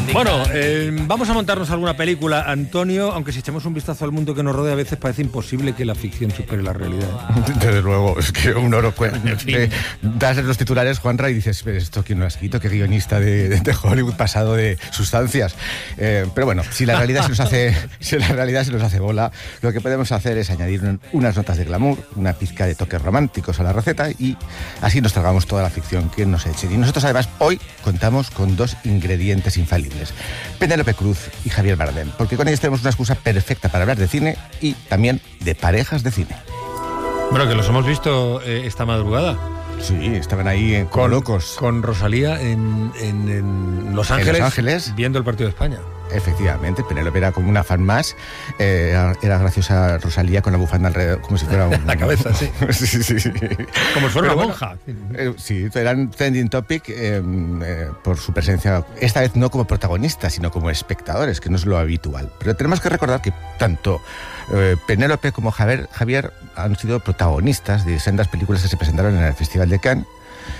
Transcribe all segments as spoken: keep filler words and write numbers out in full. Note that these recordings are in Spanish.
Bueno, eh, vamos a montarnos alguna película, Antonio, aunque si echamos un vistazo al mundo que nos rodea a veces parece imposible que la ficción supere la realidad. Desde luego, es que uno no puede... Eh, das los titulares, Juanra, y dices, ¿esto quién lo ha escrito? ¿Qué guionista de, de Hollywood pasado de sustancias? Eh, pero bueno, si la realidad se nos hace si la realidad se nos hace bola, lo que podemos hacer es añadir un, unas notas de glamour, una pizca de toques románticos a la receta y así nos tragamos toda la ficción que nos echen. Y nosotros además hoy contamos con dos ingredientes infalibles: Penélope Cruz y Javier Bardem, porque con ellos tenemos una excusa perfecta para hablar de cine y también de parejas de cine. Bueno, que los hemos visto eh, esta madrugada. Sí, estaban ahí eh, con locos. Con Rosalía en, en, en Los Ángeles, en Los Ángeles, viendo el partido de España. Efectivamente, Penélope era como una fan más. Eh, era, era graciosa Rosalía con la bufanda alrededor, como si fuera un... la cabeza, sí. sí, sí, sí. Como si fuera Pero una bueno, monja. Eh, sí, eran trending topic eh, eh, por su presencia, esta vez no como protagonistas, sino como espectadores, que no es lo habitual. Pero tenemos que recordar que tanto eh, Penélope como Javier, Javier han sido protagonistas de sendas películas que se presentaron en el Festival de Cannes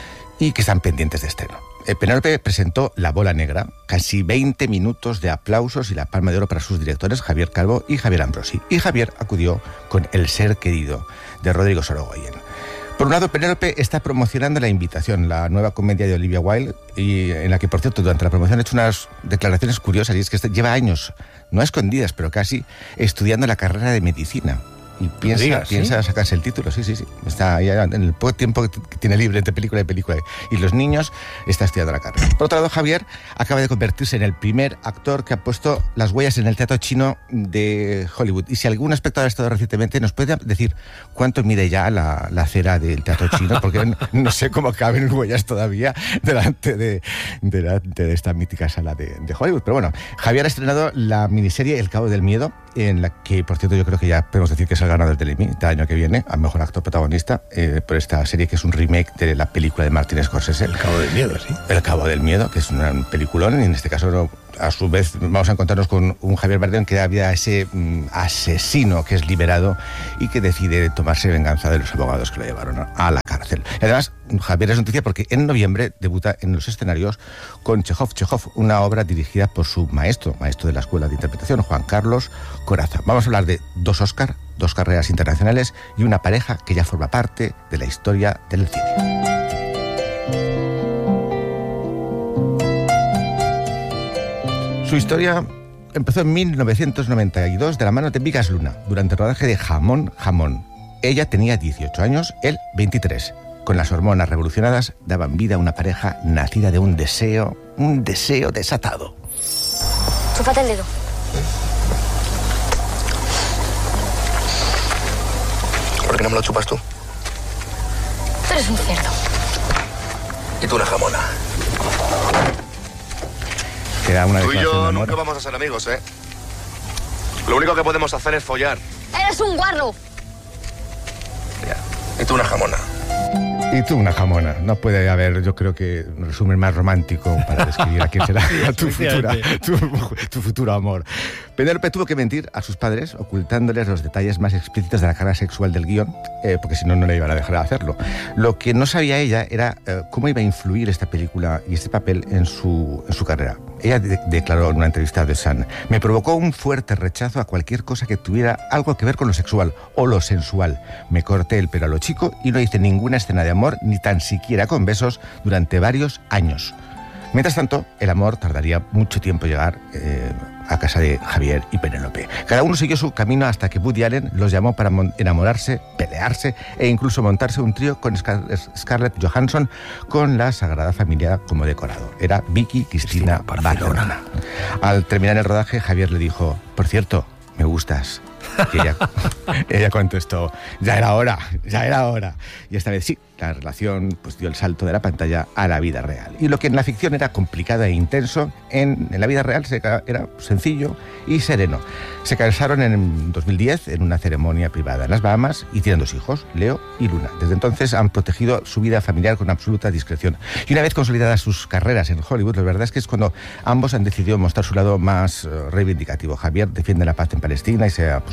y que están pendientes de estreno. Eh, Penélope presentó La Bola Negra, casi veinte minutos de aplausos y la palma de oro para sus directores Javier Calvo y Javier Ambrosi. Y Javier acudió con El Ser Querido, de Rodrigo Sorogoyen. Por un lado, Penélope está promocionando La Invitación, la nueva comedia de Olivia Wilde, y en la que, por cierto, durante la promoción ha hecho unas declaraciones curiosas, y es que lleva años, no a escondidas, pero casi, estudiando la carrera de medicina. Y piensa, digas, piensa ¿sí? sacarse el título, sí, sí, sí. Está ya en el poco tiempo que tiene libre entre película y película y los niños, está estudiando la carrera. Por otro lado, Javier acaba de convertirse en el primer actor que ha puesto las huellas en el teatro chino de Hollywood. Y si algún espectador ha estado recientemente, ¿nos puede decir cuánto mide ya la, la acera del teatro chino? Porque no, no sé cómo caben huellas todavía delante de, delante de esta mítica sala de, de Hollywood. Pero bueno, Javier ha estrenado la miniserie El Cabo del Miedo, en la que, por cierto, yo creo que ya podemos decir que es el ganador del Emmy del año que viene a mejor actor protagonista eh, por esta serie, que es un remake de la película de Martin Scorsese. El Cabo del Miedo, sí. El Cabo del Miedo, que es un peliculón, y en este caso no, a su vez vamos a encontrarnos con un Javier Bardem que había ese mm, asesino que es liberado y que decide tomarse venganza de los abogados que lo llevaron a la cárcel. Y además, Javier es noticia porque en noviembre debuta en los escenarios con Chekhov, Chekhov, una obra dirigida por su maestro, maestro de la Escuela de Interpretación, Juan Carlos Corazza. Vamos a hablar de dos Oscar, dos carreras internacionales y una pareja que ya forma parte de la historia del cine. Su historia empezó en mil novecientos noventa y dos de la mano de Vigas Luna, durante el rodaje de Jamón, Jamón. Ella tenía dieciocho años, él veintitrés. Con las hormonas revolucionadas daban vida a una pareja nacida de un deseo, un deseo desatado. Chúpate el dedo. ¿Por qué no me lo chupas tú? Tú eres un cerdo. Y tú una jamona. Era una Tú y declaración yo de amor. nunca vamos a ser amigos, ¿eh? Lo único que podemos hacer es follar. Eres un guarro. Ya. Y tú una jamona. Y tú una jamona. No puede haber, yo creo que un resumen más romántico para describir a quién será Sí, tu, futura, tu, tu futuro amor. Penélope tuvo que mentir a sus padres ocultándoles los detalles más explícitos de la carga sexual del guión, eh, porque si no, no le iban a dejar de hacerlo. Lo que no sabía ella era eh, cómo iba a influir esta película y este papel en su, en su carrera. Ella de- declaró en una entrevista de Sun: me provocó un fuerte rechazo a cualquier cosa que tuviera algo que ver con lo sexual o lo sensual. Me corté el pelo a lo chico y no hice ninguna escena de amor, ni tan siquiera con besos, durante varios años. Mientras tanto, el amor tardaría mucho tiempo en llegar eh, a casa de Javier y Penélope. Cada uno siguió su camino hasta que Woody Allen los llamó para mon- enamorarse, pelearse e incluso montarse un trío con Scar- Scarlett Johansson, con la Sagrada Familia como decorado. Era Vicky Cristina Barcelona. Al terminar el rodaje, Javier le dijo: por cierto, me gustas. Y ella, ella contestó: ya era hora, ya era hora. Y esta vez sí, la relación pues dio el salto de la pantalla a la vida real. Y lo que en la ficción era complicado e intenso, en, en la vida real se, era sencillo y sereno. Se casaron en dos mil diez en una ceremonia privada en las Bahamas y tienen dos hijos, Leo y Luna. Desde entonces han protegido su vida familiar con absoluta discreción. Y una vez consolidadas sus carreras en Hollywood, la verdad es que es cuando ambos han decidido mostrar su lado más uh, reivindicativo. Javier defiende la paz en Palestina y se ha, pues,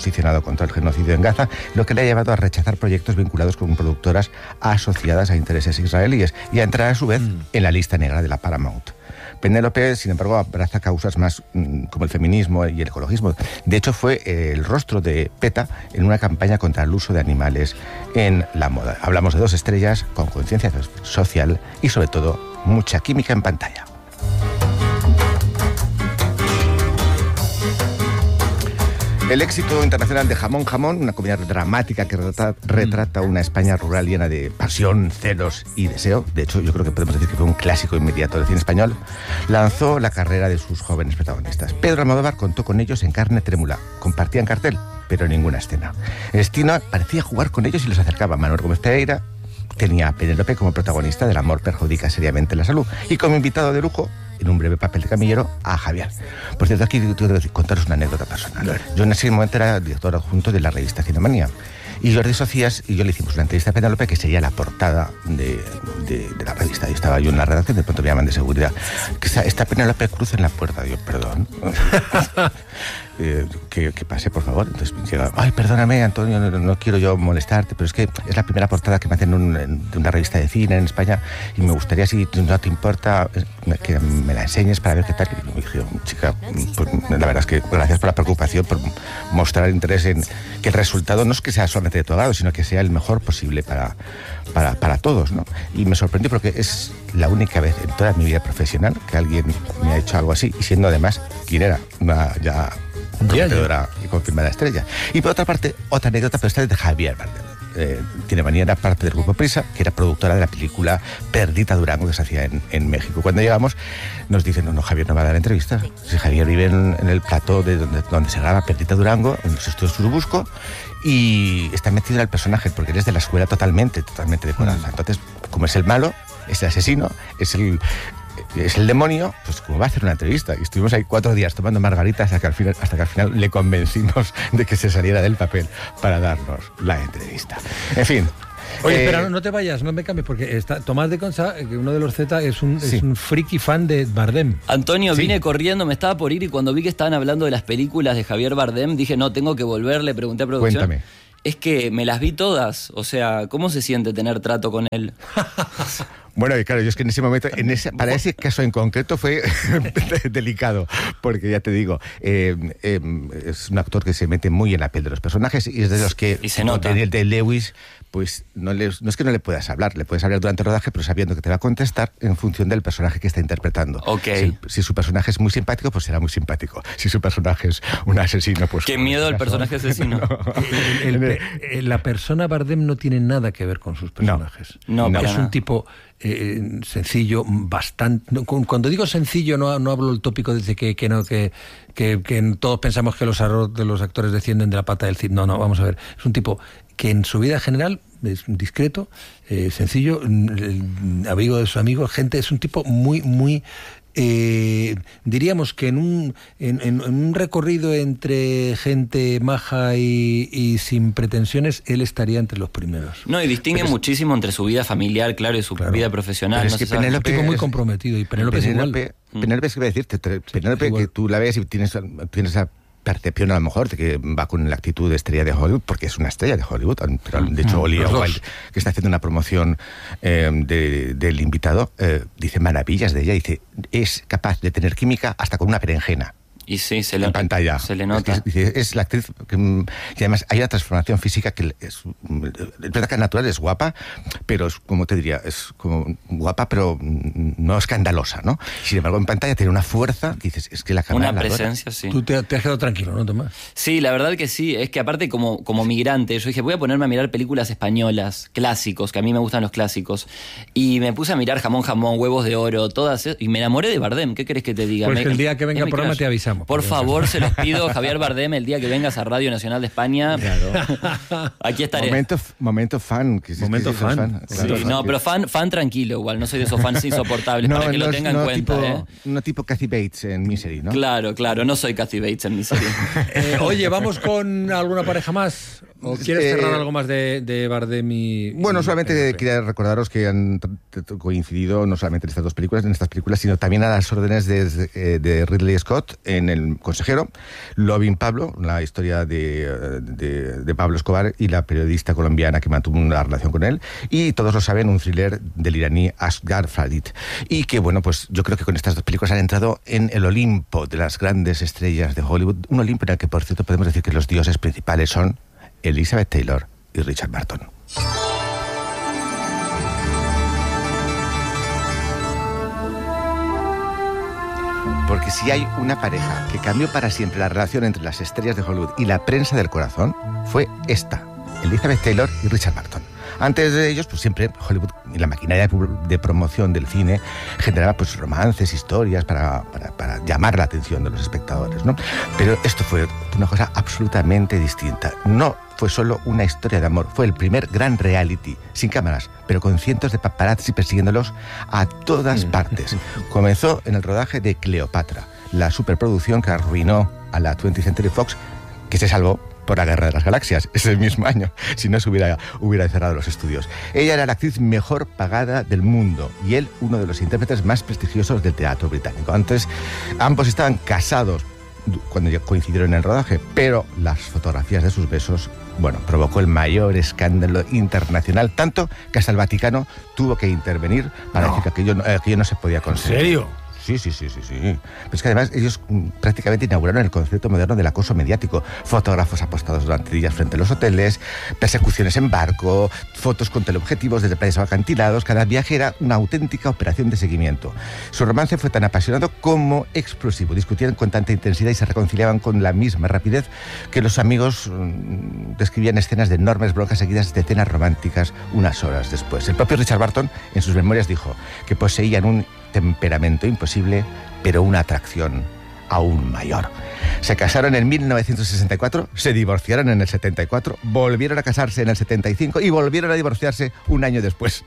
posicionado contra el genocidio en Gaza, lo que le ha llevado a rechazar proyectos vinculados con productoras asociadas a intereses israelíes y a entrar a su vez mm. en la lista negra de la Paramount. Penélope, sin embargo, abraza causas más mmm, como el feminismo y el ecologismo. De hecho, fue eh, el rostro de PETA en una campaña contra el uso de animales en la moda. Hablamos de dos estrellas con conciencia social y, sobre todo, mucha química en pantalla. El éxito internacional de Jamón Jamón, una comedia dramática que retrata, retrata una España rural llena de pasión, celos y deseo. De hecho, yo creo que podemos decir que fue un clásico inmediato del cine español. Lanzó la carrera de sus jóvenes protagonistas. Pedro Almodóvar contó con ellos en carne trémula. Compartían cartel, pero ninguna escena. El destino parecía jugar con ellos y los acercaba. Manuel Gómez Pereira tenía a Penélope como protagonista del amor perjudica seriamente la salud. Y como invitado de lujo, en un breve papel de camillero, a Javier. Por cierto, aquí tengo que contaros una anécdota personal. Claro. Yo en ese momento era director adjunto de la revista Cinemanía. Y Jordi Socias y yo le hicimos una entrevista a Penélope que sería la portada de, de, de la revista. Y estaba yo en la redacción, de pronto me llaman de seguridad. Que está, está Penélope Cruz en la puerta. Yo, perdón. eh, que, que pase, por favor. Entonces llega, ay, perdóname, Antonio, no, no quiero yo molestarte, pero es que es la primera portada que me hacen un, en, de una revista de cine en España y me gustaría, si no te importa, que me la enseñes para ver qué tal. Y me dije, chica, pues, la verdad es que gracias por la preocupación, por mostrar interés en que el resultado no es que sea solamente de tu agrado, sino que sea el mejor posible para, para, para todos, ¿no? Y me sorprendió porque es la única vez en toda mi vida profesional que alguien me ha hecho algo así, y siendo además quien era una ya prometedora y confirmada estrella. Y por otra parte, otra anécdota, pero esta es de Javier Bardem. Eh, Cinemanía era parte del grupo Prisa, que era productora de la película Perdita Durango, que se hacía en, en México. Cuando llegamos nos dicen, no, no, Javier no va a dar entrevistas. Si Javier vive en, en el plató de donde, donde se graba Perdita Durango, en los estudios Surubusco, y está metido en el personaje, porque él es de la escuela totalmente, totalmente de coraza. Entonces, como es el malo, es el asesino, es el... es el demonio, pues como va a hacer una entrevista. Y estuvimos ahí cuatro días tomando margaritas hasta que al final, hasta que al final le convencimos de que se saliera del papel para darnos la entrevista. En fin. Oye, eh, espera, no, no te vayas, no me cambies, porque está Tomás de Concha, que uno de los Z, es un, sí. es un friki fan de Bardem. Antonio, sí. vine corriendo, me estaba por ir y cuando vi que estaban hablando de las películas de Javier Bardem, dije, no, tengo que volver, le pregunté a producción. Cuéntame. Es que me las vi todas, o sea, ¿cómo se siente tener trato con él? Bueno, y claro, yo es que en ese momento, en ese, para ese caso en concreto fue delicado, porque ya te digo, eh, eh, es un actor que se mete muy en la piel de los personajes y es de los que... Y se nota. El de Lewis, pues no, le, no es que no le puedas hablar, le puedes hablar durante el rodaje, pero sabiendo que te va a contestar en función del personaje que está interpretando. Okay. Si, el, si su personaje es muy simpático, pues será muy simpático. Si su personaje es un asesino, pues... ¡Qué miedo el personaje asesino! No. el, el, el, la persona Bardem no tiene nada que ver con sus personajes. No, no, es nada. un tipo... Eh, sencillo, bastante. No, cuando digo sencillo, no, no hablo del tópico de que, que no, que, que, que todos pensamos que los, de los actores descienden de la pata del Cid. No, no, vamos a ver. Es un tipo que en su vida general es discreto, eh, sencillo, amigo de sus amigos, gente. Es un tipo muy, muy. Eh, diríamos que en un, en, en, en un recorrido entre gente maja y, y sin pretensiones, él estaría entre los primeros. No, y distingue Pero muchísimo entre su vida familiar, claro, y su Claro. vida profesional. Pero es no que se sabe. Penélope Un tipo muy es- comprometido, y Penélope es igual. Penélope, Penélope es que iba a decirte, Penélope, igual. que tú la ves y tienes, tienes esa percepción a lo mejor de que va con la actitud de estrella de Hollywood, porque es una estrella de Hollywood. Pero de hecho, Olivia los dos. Wilde, que está haciendo una promoción eh, de- del invitado, eh, dice maravillas de ella. Dice, es capaz de tener química hasta con una berenjena. Y sí, se le, En pantalla. se le nota. Es, que, dice, es la actriz que, mm, y además hay una transformación física que es, mm, es verdad que es natural, es guapa, pero es como te diría, es como guapa, pero mm, no escandalosa, ¿no? Sin embargo, en pantalla tiene una fuerza que dices, es que la cámara Una la adora. presencia, sí. Tú te, te has quedado tranquilo, ¿no, Tomás? Sí, la verdad que sí. Es que aparte como, como migrante, yo dije, voy a ponerme a mirar películas españolas, clásicos, que a mí me gustan los clásicos. Y me puse a mirar Jamón Jamón, Huevos de Oro, todas. Y me enamoré de Bardem. ¿Qué querés que te diga? Pues Me- que el día que venga es al mi programa crush. te avisamos. Por Porque- favor, se los pido, Javier Bardem, el día que vengas a Radio Nacional de España. Aquí estaré. Momento, momento fan. Que, Momento que, que sos fan. Sí, Claro, no, que- pero fan, fan tranquilo, igual. No soy de esos fans insoportables, para que lo no, tengan no en cuenta. tipo, ¿eh? no tipo Kathy Bates en Misery, ¿no? Claro, claro, no soy Kathy Bates en mi serie. Eh, oye, vamos con alguna pareja más. ¿O quieres eh, cerrar algo más de, de Bardem y...? Bueno, y solamente Penélope? quería recordaros que han coincidido no solamente en estas dos películas, en estas películas, sino también a las órdenes de, de Ridley Scott en El consejero, Loving Pablo, la historia de, de, de Pablo Escobar y la periodista colombiana que mantuvo una relación con él, y todos lo saben, un thriller del iraní Asghar Farid. Y que, bueno, pues yo creo que con estas dos películas han entrado en el Olimpo de las grandes estrellas de Hollywood, un Olimpo en el que, por cierto, podemos decir que los dioses principales son Elizabeth Taylor y Richard Burton. Porque si hay una pareja que cambió para siempre la relación entre las estrellas de Hollywood y la prensa del corazón, fue esta, Elizabeth Taylor y Richard Burton. Antes de ellos, pues siempre Hollywood y la maquinaria de promoción del cine generaba pues romances, historias para, para, para llamar la atención de los espectadores, ¿no? Pero esto fue una cosa absolutamente distinta. No fue solo una historia de amor, fue el primer gran reality, sin cámaras, pero con cientos de paparazzi persiguiéndolos a todas partes. Comenzó en el rodaje de Cleopatra, la superproducción que arruinó a la twentieth Century Fox, que se salvó por la Guerra de las Galaxias, ese mismo año, si no se hubiera, hubiera cerrado los estudios. Ella era la actriz mejor pagada del mundo y él uno de los intérpretes más prestigiosos del teatro británico. Antes, ambos estaban casados cuando ya coincidieron en el rodaje, pero las fotografías de sus besos, bueno, provocó el mayor escándalo internacional, tanto que hasta el Vaticano tuvo que intervenir para no. decir que aquello, no, aquello no se podía conseguir. ¿En serio? Sí, sí, sí, sí, sí. Pero es que además ellos prácticamente inauguraron el concepto moderno del acoso mediático. Fotógrafos apostados durante días frente a los hoteles, persecuciones en barco, fotos con teleobjetivos desde playas o acantilados. Cada viaje era una auténtica operación de seguimiento. Su romance fue tan apasionado como explosivo. Discutían con tanta intensidad y se reconciliaban con la misma rapidez que los amigos mmm, describían escenas de enormes broncas seguidas de escenas románticas unas horas después. El propio Richard Burton en sus memorias dijo que poseían un temperamento imposible, pero una atracción aún mayor. Se casaron en mil novecientos sesenta y cuatro, se divorciaron en el setenta y cuatro, volvieron a casarse en el setenta y cinco y volvieron a divorciarse un año después.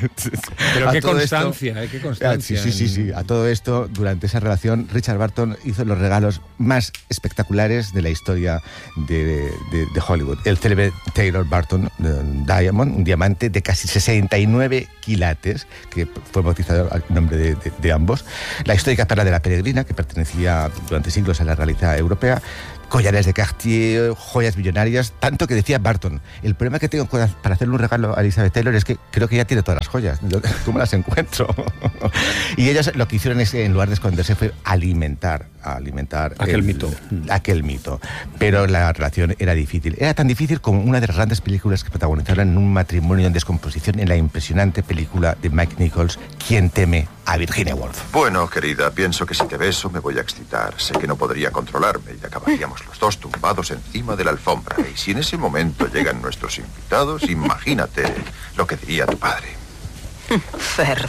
Pero a qué constancia, esto, eh, qué constancia. Sí, sí, sí, sí. A todo esto, durante esa relación, Richard Burton hizo los regalos más espectaculares de la historia de, de, de Hollywood. El célebre Taylor Burton Diamond, un diamante de casi sesenta y nueve quilates, que fue bautizado al nombre de, de, de ambos. La histórica perla de la peregrina, que pertenecía durante siglos a la realeza europea, collares de Cartier, joyas millonarias, tanto que decía Burton, el problema que tengo para hacerle un regalo a Elizabeth Taylor es que creo que ya tiene todas las joyas, ¿cómo las encuentro? Y ellos lo que hicieron es que en lugar de esconderse fue alimentar, alimentar aquel el, mito. Aquel mito. Pero la relación era difícil. Era tan difícil como una de las grandes películas que protagonizaron en un matrimonio en descomposición en la impresionante película de Mike Nichols, ¿Quién teme a Virginia Woolf? Bueno, querida, pienso que si te beso me voy a excitar. Sé que no podría controlarme y acabaríamos los dos tumbados encima de la alfombra. Y si en ese momento llegan nuestros invitados, imagínate lo que diría tu padre. Cerdo.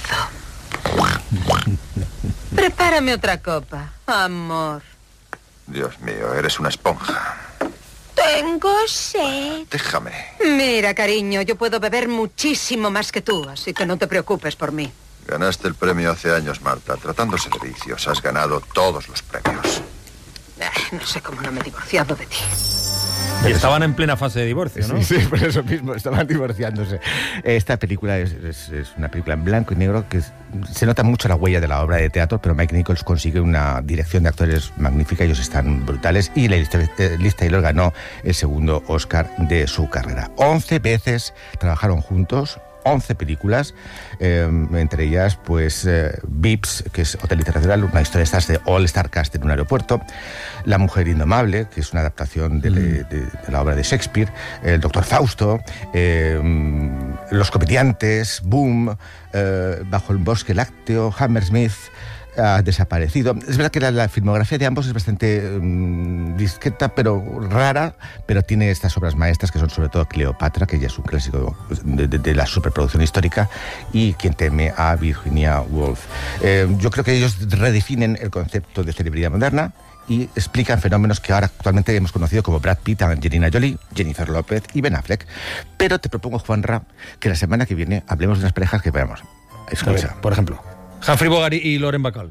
Prepárame otra copa, amor. Dios mío, eres una esponja. Tengo sed. Déjame. Mira, cariño, yo puedo beber muchísimo más que tú, así que no te preocupes por mí. Ganaste el premio hace años, Marta. Tratándose de vicios, has ganado todos los premios. Ay, no sé cómo no me he divorciado de ti. Y estaban en plena fase de divorcio, ¿no? Sí, sí, por eso mismo, estaban divorciándose. Esta película es, es, es una película en blanco y negro que es, se nota mucho la huella de la obra de teatro, pero Mike Nichols consigue una dirección de actores magnífica, ellos están brutales, y Liz Taylor ganó el segundo Oscar de su carrera. Once veces trabajaron juntos, once películas, eh, entre ellas, pues, eh, Vips, que es Hotel Internacional, una historia estas de All Star Cast en un aeropuerto, La Mujer Indomable, que es una adaptación de, mm. de, de la obra de Shakespeare, El Doctor Fausto, eh, Los Comediantes, Boom, eh, Bajo el Bosque Lácteo, Hammersmith, ha desaparecido. Es verdad que la, la filmografía de ambos es bastante um, discreta, pero rara, pero tiene estas obras maestras que son sobre todo Cleopatra, que ya es un clásico de, de, de la superproducción histórica, y Quien teme a Virginia Woolf. Eh, yo creo que ellos redefinen el concepto de celebridad moderna y explican fenómenos que ahora actualmente hemos conocido como Brad Pitt, Angelina Jolie, Jennifer López y Ben Affleck. Pero te propongo, Juanra, que la semana que viene hablemos de unas parejas que veamos. Escucha. Ver, por ejemplo, Humphrey Bogart y Lauren Bacall.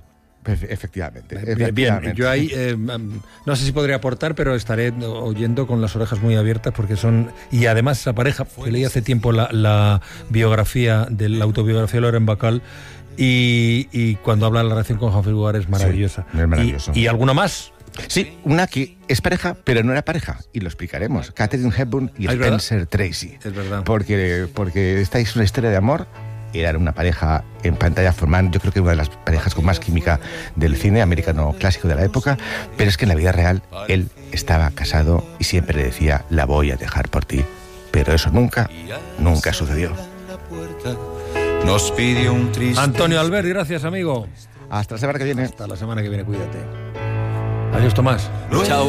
Efectivamente. Bien, efectivamente. bien, yo ahí eh, no sé si podré aportar, pero estaré oyendo con las orejas muy abiertas porque son... Y además esa pareja, que leí hace tiempo la, la biografía, de la autobiografía de Lauren Bacall, y, y cuando habla de la relación con Humphrey Bogart es maravillosa. Sí, es maravilloso. ¿Y, y alguna más? Sí, una que es pareja, pero no era pareja, y lo explicaremos. Catherine Hepburn y ¿Es Spencer verdad? Tracy. Es verdad. Porque, porque esta es una historia de amor. Era una pareja en pantalla formal, yo creo que una de las parejas con más química del cine americano clásico de la época, pero es que en la vida real él estaba casado y siempre le decía, la voy a dejar por ti. Pero eso nunca, nunca sucedió. Nos pidió un triste... Antonio Albert, gracias, amigo. Hasta la semana que viene. Hasta la semana que viene, cuídate. Adiós, Tomás. Chao.